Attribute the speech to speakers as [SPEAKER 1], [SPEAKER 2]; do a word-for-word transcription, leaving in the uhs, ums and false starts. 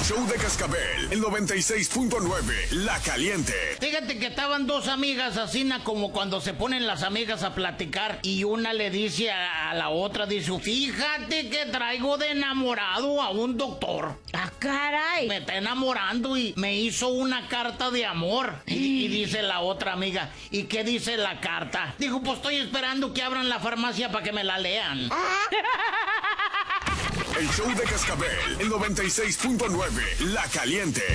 [SPEAKER 1] show de Cascabel, el noventa y seis punto nueve, La Caliente.
[SPEAKER 2] Fíjate que estaban dos amigas así, como cuando se ponen las amigas a platicar y una le dice a, a la otra, dice, fíjate que traigo de enamorado a un doctor.
[SPEAKER 3] ¡Ah, caray!
[SPEAKER 2] Me está enamorando y me hizo una carta de amor. Y, y dice la otra amiga, ¿y qué dice la carta? Dijo, pues estoy esperando que abran la farmacia para que me la lean.
[SPEAKER 1] El show de Cascabel, el noventa y seis punto nueve, La Caliente.